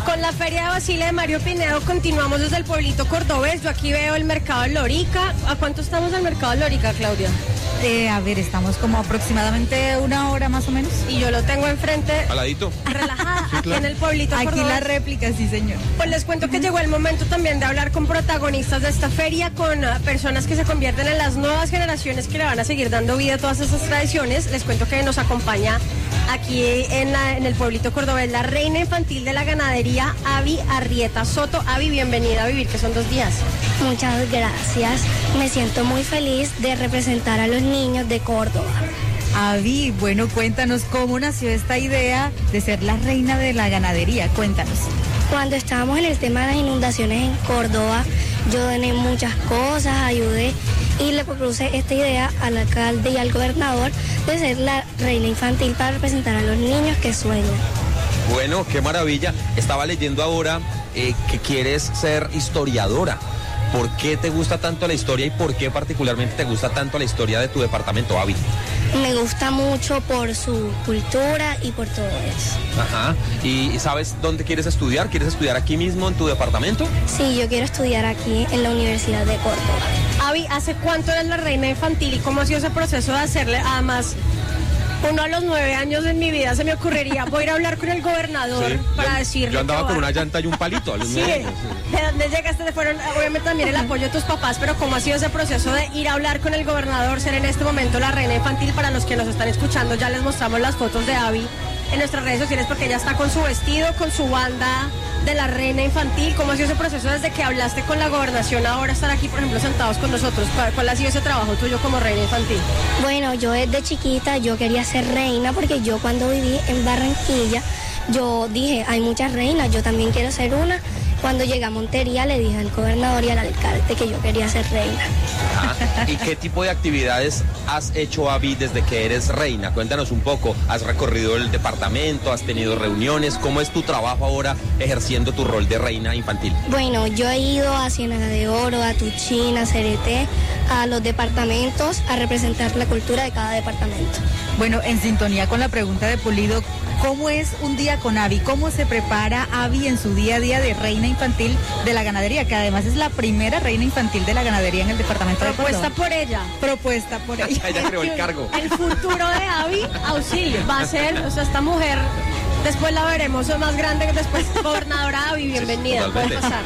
Con la Feria de Basile de Mario Pinedo continuamos desde el pueblito cordobés. Yo aquí veo el mercado de Lorica. ¿A cuánto estamos del mercado de Lorica, Claudia? A ver, estamos como aproximadamente una hora más o menos. Y yo lo tengo enfrente. Al ladito. Relajada, sí, claro. Aquí en el pueblito aquí cordobés. La réplica, sí señor. Pues les cuento que llegó el momento también de hablar con protagonistas de esta feria, con personas que se convierten en las nuevas generaciones que le van a seguir dando vida a todas esas tradiciones. Les cuento que nos acompaña aquí en el pueblito cordobés la reina infantil de la ganadería, Avi Arrieta Soto. Avi, bienvenida a Vivir, que son 2 días. Muchas gracias. Me siento muy feliz de representar a los niños de Córdoba. Avi, bueno, cuéntanos cómo nació esta idea de ser la reina de la ganadería. Cuéntanos. Cuando estábamos en el tema de las inundaciones en Córdoba, yo doné muchas cosas, ayudé y le propuse esta idea al alcalde y al gobernador de ser la reina infantil para representar a los niños que sueñan. Bueno, qué maravilla. Estaba leyendo ahora que quieres ser historiadora. ¿Por qué te gusta tanto la historia y por qué particularmente te gusta tanto la historia de tu departamento, Avi? Me gusta mucho por su cultura y por todo eso. Ajá. ¿Y sabes dónde quieres estudiar? ¿Quieres estudiar aquí mismo en tu departamento? Sí, yo quiero estudiar aquí en la Universidad de Córdoba. Avi, ¿hace cuánto eres la reina infantil y cómo ha sido ese proceso de hacerle? Además, uno a los 9 años en mi vida se me ocurriría, voy a ir a hablar con el gobernador, sí, para decirle. Yo andaba con una llanta y un palito a los 9 años. Sí. ¿De dónde llegaste? Fueron obviamente también el apoyo de tus papás, pero ¿cómo ha sido ese proceso de ir a hablar con el gobernador, ser en este momento la reina infantil? Para los que nos están escuchando, ya les mostramos las fotos de Avi en nuestras redes sociales porque ella está con su vestido, con su banda de la reina infantil. ¿Cómo ha sido ese proceso desde que hablaste con la gobernación ahora estar aquí, por ejemplo, sentados con nosotros? ¿Cuál ha sido ese trabajo tuyo como reina infantil? Bueno, yo desde chiquita yo quería ser reina porque yo cuando viví en Barranquilla, yo dije, hay muchas reinas, yo también quiero ser una. Cuando llegué a Montería le dije al gobernador y al alcalde que yo quería ser reina. ¿Y qué tipo de actividades has hecho, Avi, desde que eres reina? Cuéntanos un poco. ¿Has recorrido el departamento? ¿Has tenido reuniones? ¿Cómo es tu trabajo ahora ejerciendo tu rol de reina infantil? Bueno, yo he ido a Ciénaga de Oro, a Tuchín, a Cereté, a los departamentos a representar la cultura de cada departamento. Bueno, en sintonía con la pregunta de Pulido, ¿cómo es un día con Avi? ¿Cómo se prepara Avi en su día a día de reina infantil de la ganadería? Que además es la primera reina infantil de la ganadería en el departamento de Córdoba. Propuesta por ella. Ella creó el cargo. El futuro de Avi, auxilio, va a ser, o sea, esta mujer, después la veremos, es más grande que después gobernadora Avi, bienvenida, sí, puede pasar.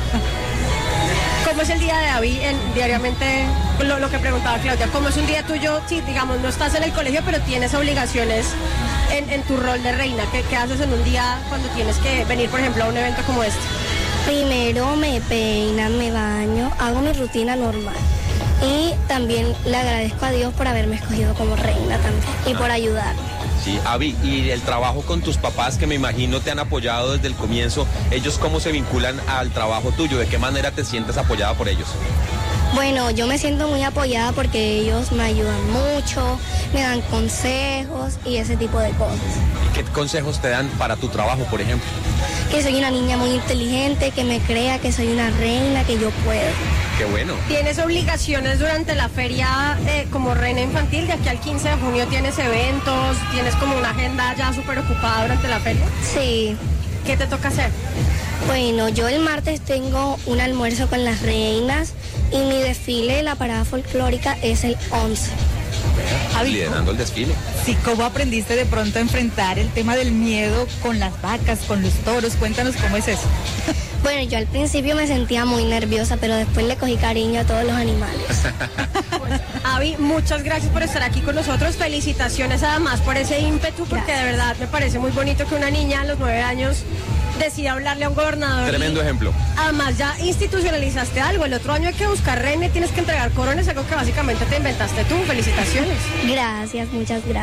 ¿Cómo es el día de Avi diariamente? Lo que preguntaba Claudia, ¿cómo es un día tuyo? Sí, digamos, no estás en el colegio, pero tienes obligaciones en tu rol de reina. ¿Qué haces en un día cuando tienes que venir, por ejemplo, a un evento como este? Primero me peinan, me baño, hago mi rutina normal. Y también le agradezco a Dios por haberme escogido como reina también y por ayudarme. Sí, Avi, y el trabajo con tus papás, que me imagino te han apoyado desde el comienzo, ¿ellos cómo se vinculan al trabajo tuyo? ¿De qué manera te sientes apoyada por ellos? Bueno, yo me siento muy apoyada porque ellos me ayudan mucho, me dan consejos y ese tipo de cosas. ¿Y qué consejos te dan para tu trabajo, por ejemplo? Que soy una niña muy inteligente, que me crea que soy una reina, que yo puedo. Qué bueno. ¿Tienes obligaciones durante la feria como reina infantil? De aquí al 15 de junio tienes eventos, tienes como una agenda ya súper ocupada durante la feria. Sí. ¿Qué te toca hacer? Bueno, yo el martes tengo un almuerzo con las reinas y mi desfile, la parada folclórica, es el 11. Liderando el desfile. Sí, ¿cómo aprendiste de pronto a enfrentar el tema del miedo con las vacas, con los toros? Cuéntanos cómo es eso. Bueno, yo al principio me sentía muy nerviosa, pero después le cogí cariño a todos los animales. Pues, Avi, muchas gracias por estar aquí con nosotros. Felicitaciones además por ese ímpetu, porque de verdad me parece muy bonito que una niña a los 9 años decida hablarle a un gobernador. Tremendo ejemplo. Además ya institucionalizaste algo. El otro año hay que buscar reina y tienes que entregar coronas, algo que básicamente te inventaste tú. Felicitaciones. Gracias, muchas gracias.